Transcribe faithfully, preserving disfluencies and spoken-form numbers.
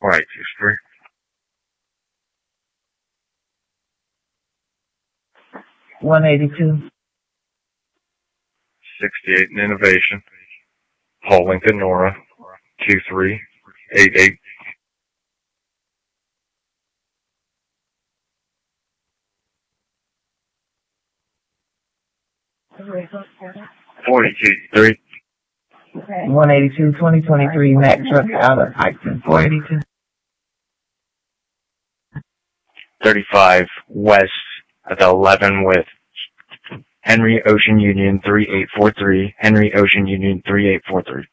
Right, two three. one eighty-two. sixty-eight in Innovation. Paul Lincoln Nora. two three eight eight. forty-two three. one eighty-two, twenty twenty-three Mack truck out of Piketon. four eighty-two. thirty-five West at the eleven with Henry Ocean Union three eight four three. Henry Ocean Union three eight four three.